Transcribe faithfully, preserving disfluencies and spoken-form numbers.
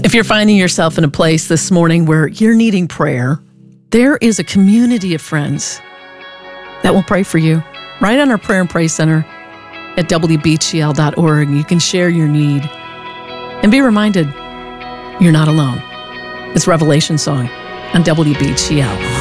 If you're finding yourself in a place this morning where you're needing prayer, there is a community of friends that will pray for you right on our Prayer and Praise Center at w b g l dot org. You can share your need and be reminded you're not alone. It's Revelation Song on W B G L.